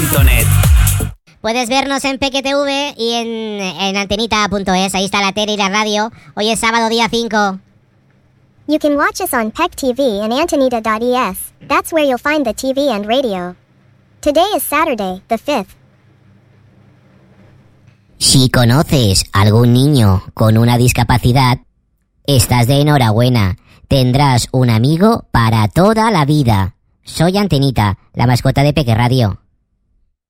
pequetv.net. Puedes vernos en PequeTV y en antenita.es. Ahí está la tele y la radio. Hoy es sábado, día 5. You can watch us on PeckTV and Antonita.es. That's where you'll find the TV and radio. Today is Saturday, the 5th. Si conoces a algún niño con una discapacidad, estás de enhorabuena. Tendrás un amigo para toda la vida. Soy Antenita, la mascota de Peque Radio.